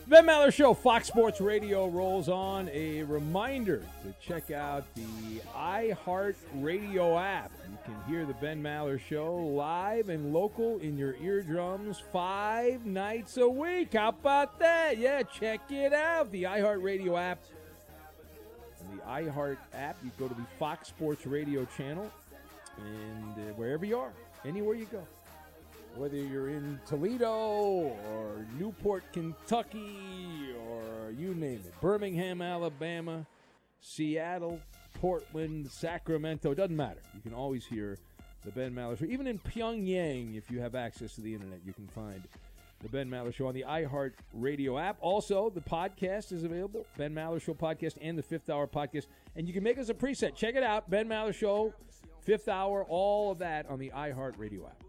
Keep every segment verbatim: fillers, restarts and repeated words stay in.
Ben Maller Show, Fox Sports Radio rolls on. A reminder to check out the iHeart Radio app. You can hear the Ben Maller Show live and local in your eardrums five nights a week. How about that? Yeah, check it out. The iHeart Radio app. On the iHeart app, you go to the Fox Sports Radio channel, and uh, wherever you are, anywhere you go. Whether you're in Toledo or Newport, Kentucky, or you name it, Birmingham, Alabama, Seattle, Portland, Sacramento, doesn't matter. You can always hear the Ben Maller Show. Even in Pyongyang, if you have access to the internet, you can find the Ben Maller Show on the iHeart Radio app. Also, the podcast is available, Ben Maller Show podcast and the Fifth Hour podcast. And you can make us a preset. Check it out, Ben Maller Show, Fifth Hour, all of that on the iHeart Radio app.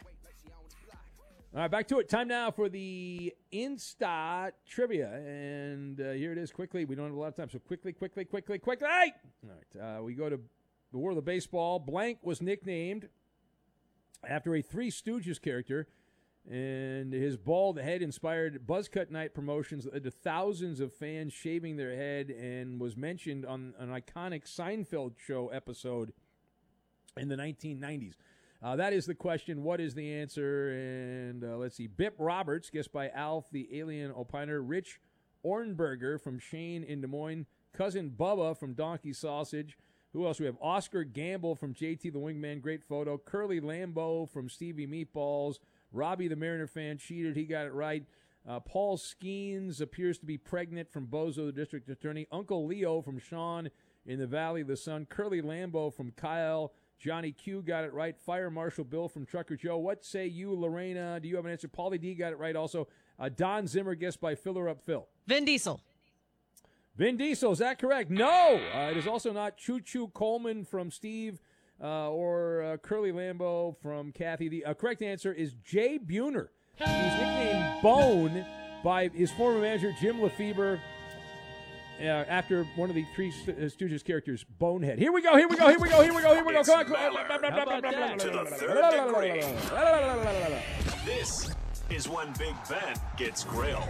All right, back to it. Time now for the Insta Trivia. And uh, here it is quickly. We don't have a lot of time, so quickly, quickly, quickly, quickly. All right, uh, we go to the world of baseball. Blank was nicknamed after a Three Stooges character, and his bald head inspired Buzzcut Night promotions that led to thousands of fans shaving their head, and was mentioned on an iconic Seinfeld show episode in the nineteen nineties. Uh, that is the question. What is the answer? And uh, let's see. Bip Roberts, guessed by Alf, the alien opiner. Rich Ornberger from Shane in Des Moines. Cousin Bubba from Donkey Sausage. Who else? We have Oscar Gamble from J T the Wingman. Great photo. Curly Lambeau from Stevie Meatballs. Robbie the Mariner fan cheated. He got it right. Uh, Paul Skeens appears to be pregnant from Bozo the District Attorney. Uncle Leo from Sean in the Valley of the Sun. Curly Lambeau from Kyle. Johnny Q got it right. Fire Marshal Bill from Trucker Joe. What say you, Lorena? Do you have an answer? Paulie D got it right also. Uh, Don Zimmer, guessed by Filler Up Phil. Vin Diesel. Vin Diesel, is that correct? No. Uh, it is also not Choo Choo Coleman from Steve uh, or uh, Curly Lambeau from Kathy. The uh, correct answer is Jay Buhner. He was nicknamed Bone by his former manager, Jim Lefebvre. Uh, after one of the Three Stooges characters, Bonehead. Here we go, here we go, here we go, here we go, here we go. Come on, come on. To the third degree. This is when Big Ben gets grilled.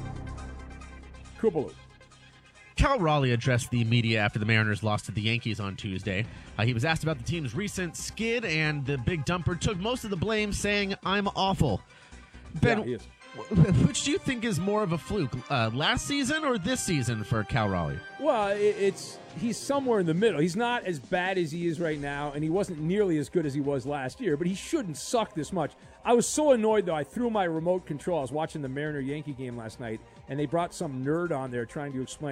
Kubaloo. Cal Raleigh addressed the media after the Mariners lost to the Yankees on Tuesday. Uh, he was asked about the team's recent skid, and the big dumper took most of the blame, saying, "I'm awful." Ben, Yeah, he is. which do you think is more of a fluke, uh, last season or this season for Cal Raleigh? Well, it, it's he's somewhere in the middle. He's not as bad as he is right now, and he wasn't nearly as good as he was last year, but he shouldn't suck this much. I was so annoyed, though. I threw my remote control. I was watching the Mariner-Yankee game last night, and they brought some nerd on there trying to explain